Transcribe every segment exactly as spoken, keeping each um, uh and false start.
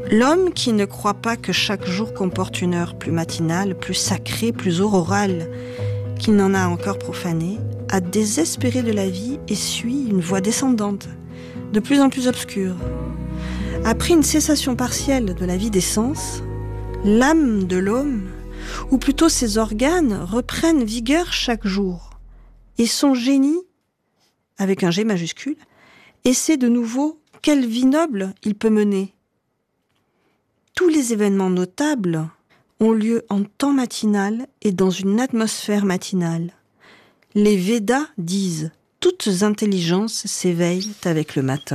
L'homme qui ne croit pas que chaque jour comporte une heure plus matinale, plus sacrée, plus aurorale, qu'il n'en a encore profané, a désespéré de la vie et suit une voie descendante, de plus en plus obscure. Après une cessation partielle de la vie des sens, l'âme de l'homme, ou plutôt ses organes, reprennent vigueur chaque jour. Et son génie, avec un G majuscule, essaie de nouveau quelle vie noble il peut mener. Tous les événements notables ont lieu en temps matinal et dans une atmosphère matinale. Les Védas disent « Toutes intelligences s'éveillent avec le matin ».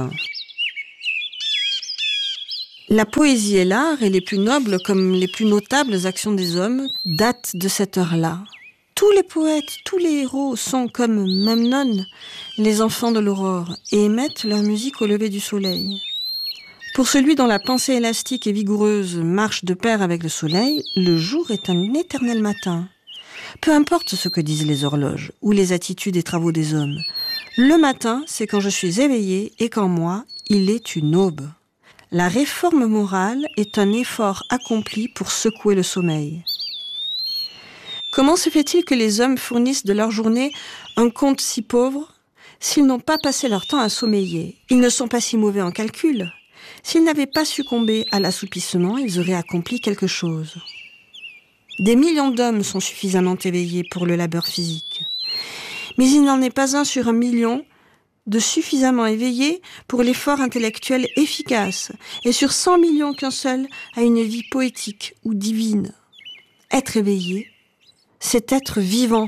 La poésie et l'art, et les plus nobles comme les plus notables actions des hommes, datent de cette heure-là. Tous les poètes, tous les héros sont comme Memnon, les enfants de l'aurore, et émettent leur musique au lever du soleil. Pour celui dont la pensée élastique et vigoureuse marche de pair avec le soleil, le jour est un éternel matin. Peu importe ce que disent les horloges ou les attitudes et travaux des hommes. Le matin, c'est quand je suis éveillé et qu'en moi, il est une aube. La réforme morale est un effort accompli pour secouer le sommeil. Comment se fait-il que les hommes fournissent de leur journée un compte si pauvre s'ils n'ont pas passé leur temps à sommeiller? Ils ne sont pas si mauvais en calcul. S'ils n'avaient pas succombé à l'assoupissement, ils auraient accompli quelque chose. Des millions d'hommes sont suffisamment éveillés pour le labeur physique. Mais il n'en est pas un sur un million de suffisamment éveillés pour l'effort intellectuel efficace, et sur cent millions qu'un seul a une vie poétique ou divine. Être éveillé, c'est être vivant.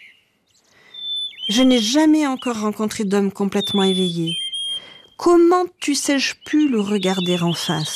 Je n'ai jamais encore rencontré d'homme complètement éveillé. Comment eussé-je pu le regarder en face ?